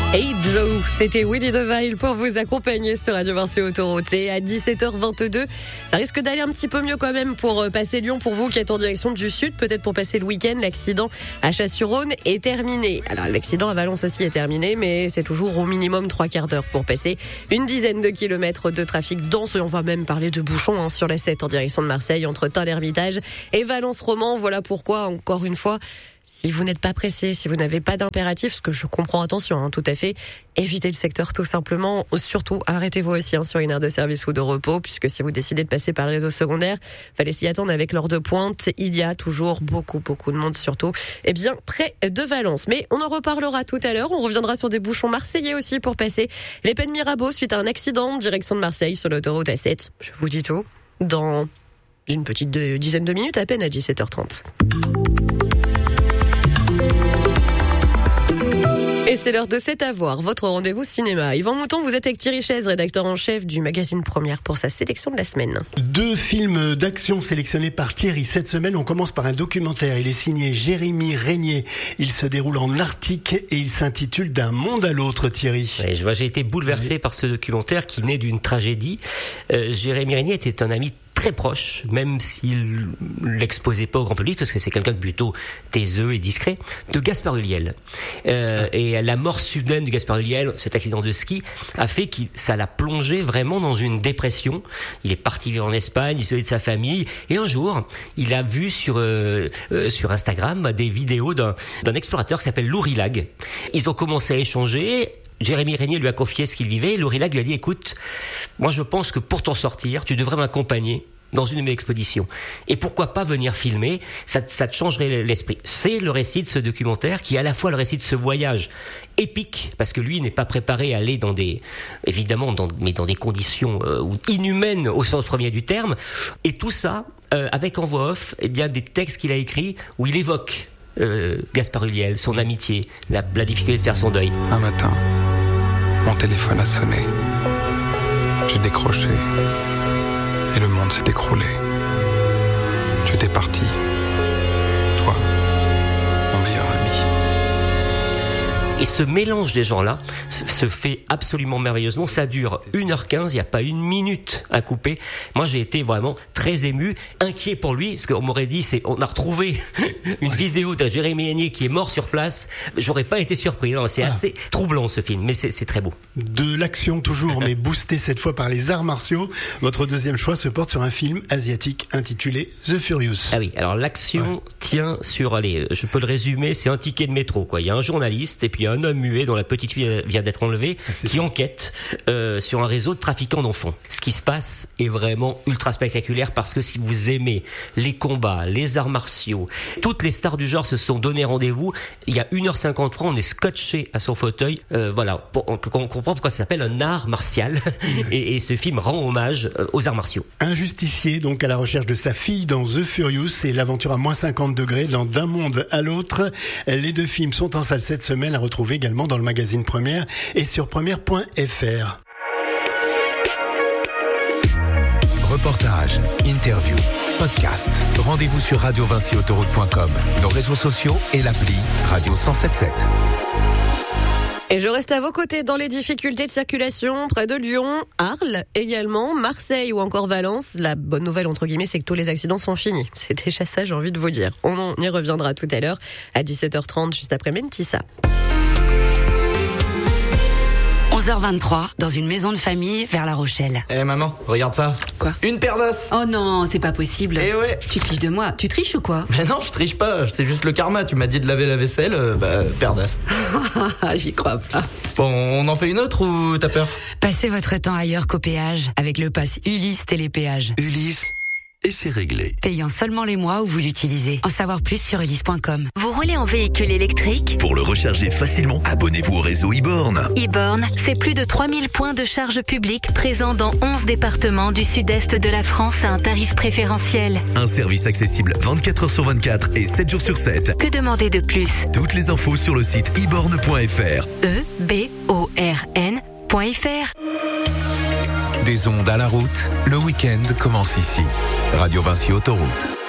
Hey Joe, c'était Willy DeVille pour vous accompagner sur Radio Vinci Autoroute. Et à 17h22, ça risque d'aller un petit peu mieux quand même pour passer Lyon. Pour vous qui êtes en direction du sud, peut-être pour passer le week-end, l'accident à Chasse-sur-Rhône est terminé. Alors l'accident à Valence aussi est terminé, mais c'est toujours au minimum 3 quarts d'heure pour passer une dizaine de kilomètres de trafic dense. Et on va même parler de bouchons sur la 7 en direction de Marseille, entre Tain-l'Hermitage et Valence-Roman. Voilà pourquoi, encore une fois, si vous n'êtes pas pressé, si vous n'avez pas d'impératif, ce que je comprends, attention, tout à fait, évitez le secteur tout simplement. Surtout, arrêtez-vous aussi sur une aire de service ou de repos, puisque si vous décidez de passer par le réseau secondaire, fallait s'y attendre avec l'heure de pointe. Il y a toujours beaucoup de monde, surtout près de Valence. Mais on en reparlera tout à l'heure. On reviendra sur des bouchons marseillais aussi pour passer les Pennes Mirabeau suite à un accident en direction de Marseille sur l'autoroute A7. Je vous dis tout dans une petite dizaine de minutes, à peine à 17h30. Et c'est l'heure de C'est à voir, votre rendez-vous cinéma. Yvan Mouton, vous êtes avec Thierry Chaise, rédacteur en chef du magazine Première, pour sa sélection de la semaine. 2 films d'action sélectionnés par Thierry cette semaine. On commence par un documentaire. Il est signé Jérémy Régnier. Il se déroule en Arctique et il s'intitule D'un monde à l'autre, Thierry. Oui, j'ai été bouleversé par ce documentaire qui naît d'une tragédie. Jérémy Régnier était un ami très proche, même s'il l'exposait pas au grand public, parce que c'est quelqu'un de plutôt taiseux et discret, de Gaspard Ulliel. Et la mort soudaine de Gaspard Ulliel, cet accident de ski, a fait que ça l'a plongé vraiment dans une dépression. Il est parti vivre en Espagne, isolé de sa famille, et un jour, il a vu sur Instagram des vidéos d'un explorateur qui s'appelle Lourilag. Ils ont commencé à échanger. Jérémy Régnier lui a confié ce qu'il vivait. Et Lourilag lui a dit, écoute, moi je pense que pour t'en sortir, tu devrais m'accompagner dans une de mes expéditions. Et pourquoi pas venir filmer, ça te changerait l'esprit. C'est le récit de ce documentaire qui est à la fois le récit de ce voyage épique, parce que lui n'est pas préparé à aller dans des conditions inhumaines au sens premier du terme. Et tout ça, avec en voix off, des textes qu'il a écrits où il évoque Gaspard Ulliel, son amitié, la difficulté de faire son deuil. Un matin, mon téléphone a sonné. J'ai décroché et le monde s'est écroulé. Tu étais parti, toi, mon meilleur ami. Et ce mélange des gens-là se fait absolument merveilleusement. Ça dure 1h15, il n'y a pas une minute à couper. Moi, j'ai été vraiment très ému, inquiet pour lui, parce qu'on m'aurait dit, on a retrouvé une vidéo de Jérémy Régnier qui est mort sur place. J'aurais pas été surpris. Non, c'est assez troublant ce film, mais c'est très beau. De l'action toujours, mais boosté cette fois par les arts martiaux. Votre deuxième choix se porte sur un film asiatique intitulé The Furious. Ah oui, alors l'action tient sur, je peux le résumer, c'est un ticket de métro, quoi. Il y a un journaliste et puis un homme muet dont la petite fille vient d'être enlevée, qui enquête sur un réseau de trafiquants d'enfants. Ce qui se passe est vraiment ultra spectaculaire, parce que si vous aimez les combats, les arts martiaux, toutes les stars du genre se sont donné rendez-vous. Il y a 1h53, on est scotché à son fauteuil. Voilà, on comprend pourquoi ça s'appelle un art martial. et ce film rend hommage aux arts martiaux. Un justicier donc à la recherche de sa fille dans The Furious, et l'aventure à moins 50 degrés dans D'un monde à l'autre. Les 2 films sont en salle cette semaine, à retrouver également dans le magazine Première et sur première.fr. Reportages, interviews, podcasts. Rendez-vous sur radiovinciautoroute.com, nos réseaux sociaux et l'appli Radio 107.7. Et je reste à vos côtés dans les difficultés de circulation près de Lyon, Arles également, Marseille ou encore Valence. La bonne nouvelle, entre guillemets, c'est que tous les accidents sont finis. C'est déjà ça, j'ai envie de vous dire. On y reviendra tout à l'heure à 17h30, juste après Mentissa. 11h23, dans une maison de famille vers La Rochelle. Eh maman, regarde ça. Quoi? Une paire d'os. Oh non, c'est pas possible. Eh ouais. Tu te fiches de moi. Tu triches ou quoi? Mais non, je triche pas, c'est juste le karma. Tu m'as dit de laver la vaisselle, paire d'os. J'y crois pas. Bon, on en fait une autre ou t'as peur? Passez votre temps ailleurs qu'au péage avec le pass Ulysse Télépéage. Ulysse, et c'est réglé. Payant seulement les mois où vous l'utilisez. En savoir plus sur ulysse.com. Vous roulez en véhicule électrique? Pour le recharger facilement, abonnez-vous au réseau e-born. e-born, c'est plus de 3000 points de charge publique présents dans 11 départements du sud-est de la France à un tarif préférentiel. Un service accessible 24h sur 24 et 7 jours sur 7. Que demander de plus? Toutes les infos sur le site e-born.fr. eborn.fr. Des ondes à la route, le week-end commence ici. Radio Vinci Autoroute.